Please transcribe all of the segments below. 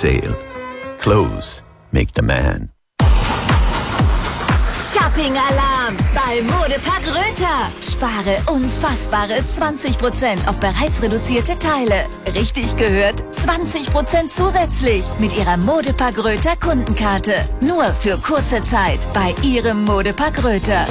sale. Clothes make the man. Shopping-Alarm bei Modepark Röther. Spare unfassbare 20% auf bereits reduzierte Teile. Richtig gehört, 20% zusätzlich mit Ihrer Modepark Röther Kundenkarte. Nur für kurze Zeit bei Ihrem Modepark Röther.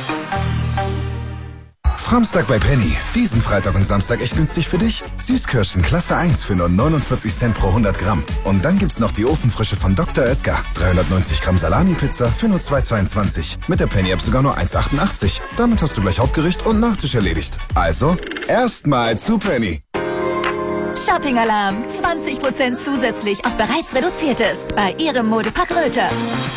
Samstag bei Penny. Diesen Freitag und Samstag echt günstig für dich. Süßkirschen Klasse 1 für nur 49 Cent pro 100 Gramm. Und dann gibt's noch die Ofenfrische von Dr. Oetker. 390 Gramm Salami-Pizza für nur 2,22. Mit der Penny-App sogar nur 1,88. Damit hast du gleich Hauptgericht und Nachtisch erledigt. Also, erstmal zu Penny. Shopping-Alarm. 20% zusätzlich auf bereits Reduziertes bei Ihrem Modepark Röther.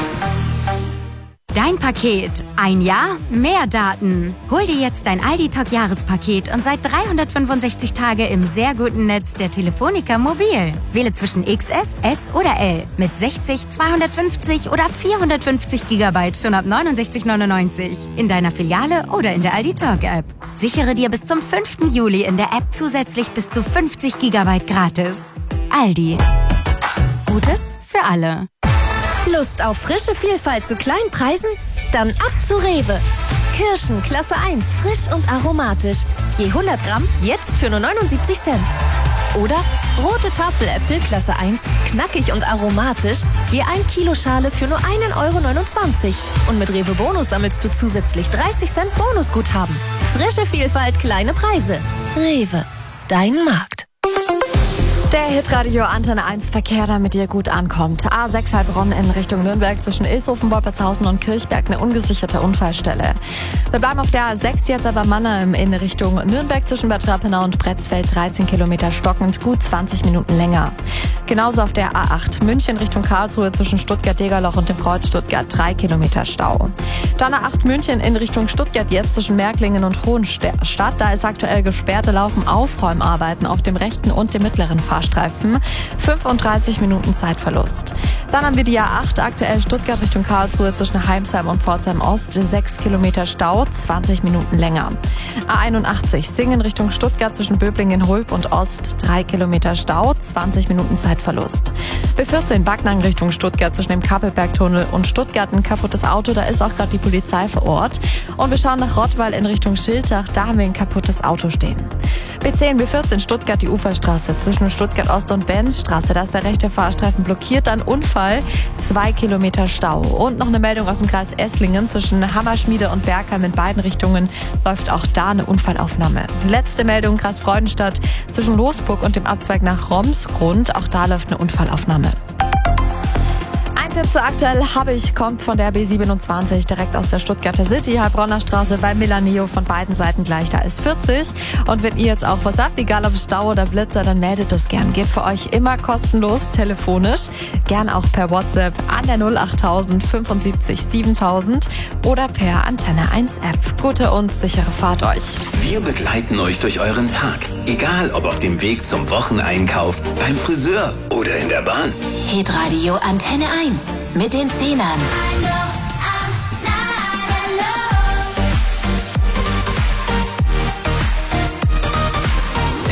Dein Paket. Ein Jahr, mehr Daten. Hol dir jetzt dein Aldi-Talk-Jahrespaket und seit 365 Tage im sehr guten Netz der Telefonica Mobil. Wähle zwischen XS, S oder L mit 60, 250 oder 450 GB schon ab 69,99 in deiner Filiale oder in der Aldi-Talk-App. Sichere dir bis zum 5. Juli in der App zusätzlich bis zu 50 GB gratis. Aldi. Gutes für alle. Lust auf frische Vielfalt zu kleinen Preisen? Dann ab zu Rewe. Kirschen Klasse 1, frisch und aromatisch. Je 100 Gramm jetzt für nur 79 Cent. Oder rote Tafeläpfel Klasse 1, knackig und aromatisch. Je 1 Kilo Schale für nur 1,29 Euro. Und mit Rewe Bonus sammelst du zusätzlich 30 Cent Bonusguthaben. Frische Vielfalt, kleine Preise. Rewe, dein Markt. Der Hitradio Antenne 1 Verkehr, damit ihr gut ankommt. A6 Heilbronn in Richtung Nürnberg zwischen Ilshofen, Wolpertshausen und Kirchberg eine ungesicherte Unfallstelle. Wir bleiben auf der A6 jetzt aber Mannheim in Richtung Nürnberg zwischen Bad Rappenau und Bretzfeld 13 Kilometer stockend, gut 20 Minuten länger. Genauso auf der A8 München Richtung Karlsruhe zwischen Stuttgart-Degerloch und dem Kreuz Stuttgart 3 Kilometer Stau. Dann A8 München in Richtung Stuttgart jetzt zwischen Märklingen und Hohenstadt. Da ist aktuell gesperrt, da laufen Aufräumarbeiten auf dem rechten und dem mittleren Fahrstreifen. 35 Minuten Zeitverlust. Dann haben wir die A8 aktuell Stuttgart Richtung Karlsruhe zwischen Heimsheim und Pforzheim Ost 6 Kilometer Stau, 20 Minuten länger. A81 Singen Richtung Stuttgart zwischen Böblingen, Hulb und Ost 3 Kilometer Stau, 20 Minuten Zeitverlust. B14 Backnang Richtung Stuttgart zwischen dem Kappelbergtunnel und Stuttgart ein kaputtes Auto, da ist auch gerade die Polizei vor Ort. Und wir schauen nach Rottweil in Richtung Schiltach, da haben wir ein kaputtes Auto stehen. B10, B14 Stuttgart die Uferstraße zwischen Stuttgart Ost und Benzstraße, da ist der rechte Fahrstreifen blockiert, ein Unfall, 2 Kilometer Stau. Und noch eine Meldung aus dem Kreis Esslingen zwischen Hammerschmiede und Bergheim in beiden Richtungen läuft auch da eine Unfallaufnahme. Letzte Meldung, Kreis Freudenstadt zwischen Losburg und dem Abzweig nach Romsgrund, auch da läuft eine Unfallaufnahme. Pizza aktuell habe ich, kommt von der B27 direkt aus der Stuttgarter City, Heilbronner Straße bei Milaneo, von beiden Seiten gleich, da ist 40. Und wenn ihr jetzt auch was habt, egal ob Stau oder Blitzer, dann meldet es gern. Geht für euch immer kostenlos telefonisch, gern auch per WhatsApp an der 08000 75 7000 oder per Antenne 1 App. Gute und sichere Fahrt euch. Wir begleiten euch durch euren Tag, egal ob auf dem Weg zum Wocheneinkauf, beim Friseur oder in der Bahn. Hitradio Antenne 1 mit den Zehnern.